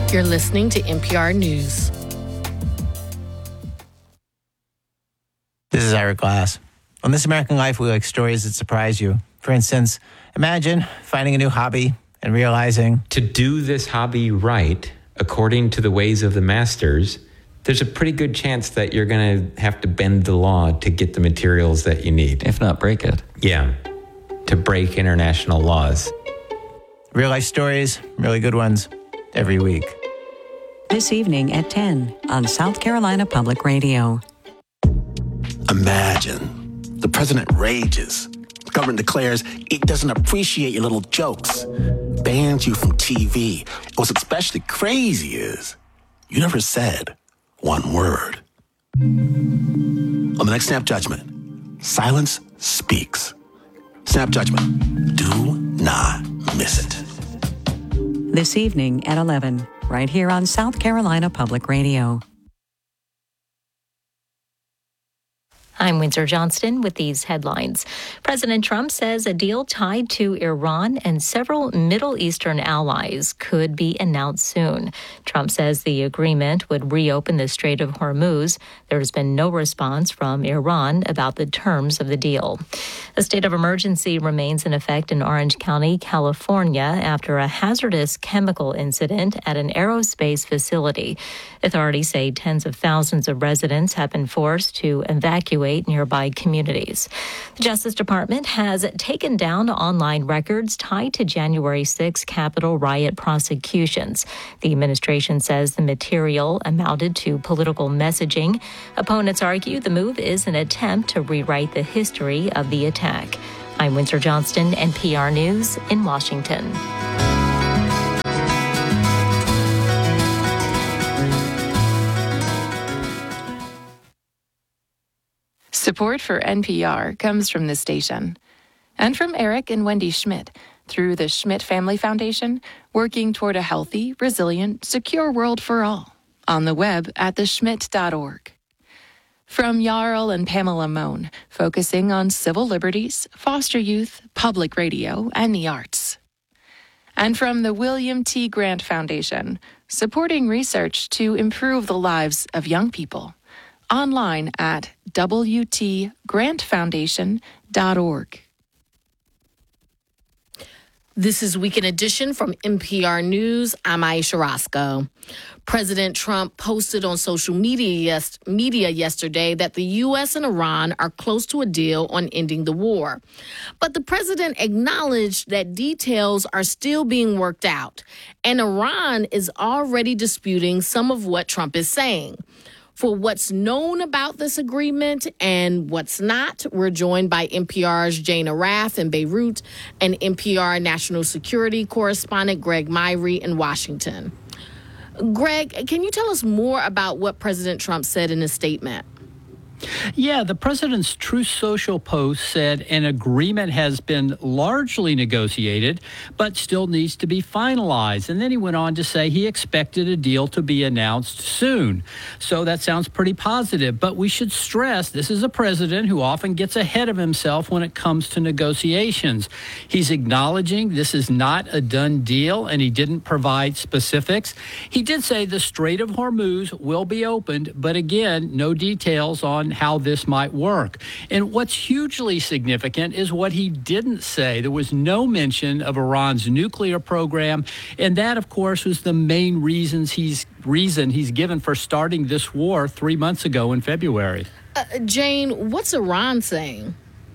You're listening to NPR News. This is Ira Glass. On This American Life, we like stories that surprise you. For instance, imagine finding a new hobby and realizing to do this hobby right, according to the ways of the masters, there's a pretty good chance that you're going to have to bend the law to get the materials that you need. If not break it. Yeah, to break international laws. real life stories, really good ones, every week. This evening at 10 on South Carolina Public Radio. Imagine the president rages. The government declares it doesn't appreciate your little jokes, bans you from TV. What's especially crazy is you never said one word. On the next Snap Judgment, silence speaks. Snap Judgment. Do not miss it. This evening at 11, right here on South Carolina Public Radio. I'm Windsor Johnston with these headlines. President Trump says a deal tied to Iran and several Middle Eastern allies could be announced soon. Trump says the agreement would reopen the Strait of Hormuz. There has been no response from Iran about the terms of the deal. A state of emergency remains in effect in Orange County, California, after a hazardous chemical incident at an aerospace facility. Authorities say tens of thousands of residents have been forced to evacuate nearby communities. The Justice Department has taken down online records tied to January 6 Capitol riot prosecutions. The administration says the material amounted to political messaging. Opponents argue the move is an attempt to rewrite the history of the attack. I'm Windsor Johnston, NPR News in Washington. Support for NPR comes from this station and from Eric and Wendy Schmidt through the Schmidt Family Foundation, working toward a healthy, resilient, secure world for all. On the web at theschmidt.org. From Jarl and Pamela Mohn, focusing on civil liberties, foster youth, public radio, and the arts. And from the William T. Grant Foundation, supporting research to improve the lives of young people. Online at wtgrantfoundation.org. This is Weekend Edition from NPR News. I'm Aisha Roscoe. President Trump posted on social media yesterday that the U.S. and Iran are close to a deal on ending the war. But the president acknowledged that details are still being worked out, and Iran is already disputing some of what Trump is saying. For what's known about this agreement and what's not, we're joined by NPR's Jane Arraf in Beirut and NPR national security correspondent Greg Myrie in Washington. Greg, can you tell us more about what President Trump said in his statement? Yeah, the president's Truth Social post said an agreement has been largely negotiated, but still needs to be finalized. And then he went on to say he expected a deal to be announced soon. So that sounds pretty positive. But we should stress this is a president who often gets ahead of himself when it comes to negotiations. He's acknowledging this is not a done deal, and he didn't provide specifics. He did say the Strait of Hormuz will be opened, but again, no details on how this might work. And what's hugely significant is what he didn't say. There was no mention of Iran's nuclear program, and that, of course, was the main reason he's given for starting this war 3 months ago in February. Jane, what's Iran saying?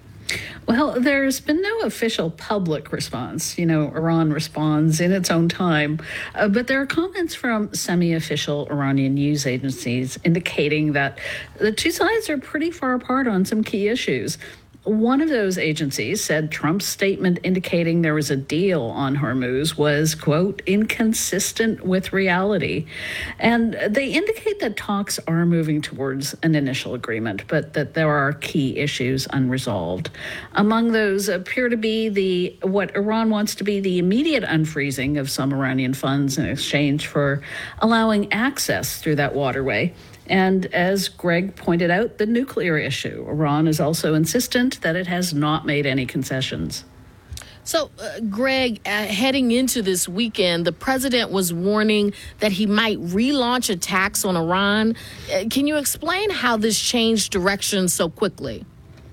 Well, there's been no official public response. Iran responds in its own time. But there are comments from semi-official Iranian news agencies indicating that the two sides are pretty far apart on some key issues. One of those agencies said Trump's statement indicating there was a deal on Hormuz was, quote, inconsistent with reality. And they indicate that talks are moving towards an initial agreement, but that there are key issues unresolved. Among those appear to be what Iran wants to be the immediate unfreezing of some Iranian funds in exchange for allowing access through that waterway. And as Greg pointed out, the nuclear issue. Iran is also insistent that it has not made any concessions. So, Greg, heading into this weekend, the president was warning that he might relaunch attacks on Iran. Can you explain how this changed direction so quickly?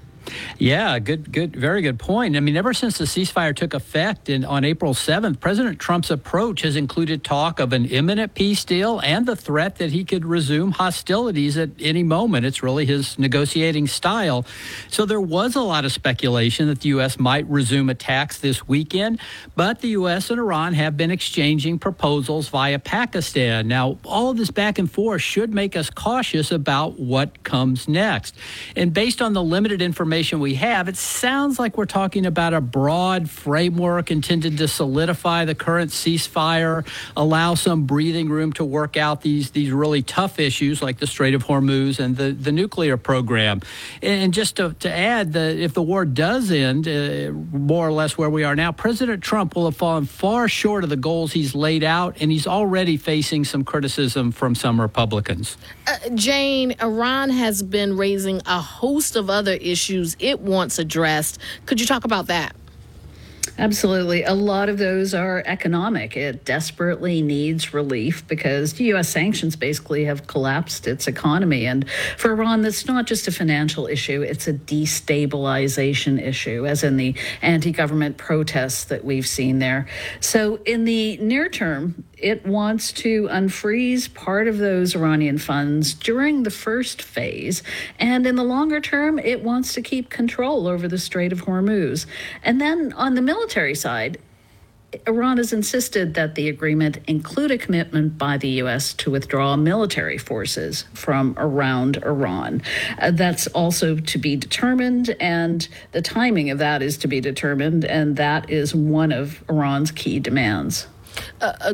Yeah, very good point. I mean, ever since the ceasefire took effect on April 7th, President Trump's approach has included talk of an imminent peace deal and the threat that he could resume hostilities at any moment. It's really his negotiating style. So there was a lot of speculation that the U.S. might resume attacks this weekend, but the U.S. and Iran have been exchanging proposals via Pakistan. Now, all of this back and forth should make us cautious about what comes next. And based on the limited information we have, it sounds like we're talking about a broad framework intended to solidify the current ceasefire, allow some breathing room to work out these really tough issues like the Strait of Hormuz and the nuclear program. And just to add, if the war does end, more or less where we are now, President Trump will have fallen far short of the goals he's laid out, and he's already facing some criticism from some Republicans. Jane, Iran has been raising a host of other issues it wants addressed. Could you talk about that? Absolutely. A lot of those are economic. It desperately needs relief because the U.S. sanctions basically have collapsed its economy. And for Iran, that's not just a financial issue, it's a destabilization issue, as in the anti-government protests that we've seen there. So in the near term, it wants to unfreeze part of those Iranian funds during the first phase. And in the longer term, it wants to keep control over the Strait of Hormuz. And then on the military side, Iran has insisted that the agreement include a commitment by the U.S. to withdraw military forces from around Iran. That's also to be determined, and the timing of that is to be determined, and that is one of Iran's key demands.